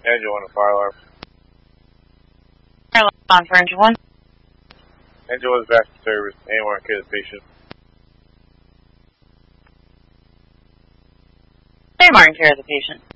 Engine 1, a fire alarm. Fire alarm for Engine 1. Engine 1 is back to service. Anyone care the patient? Say Martin care of the patient.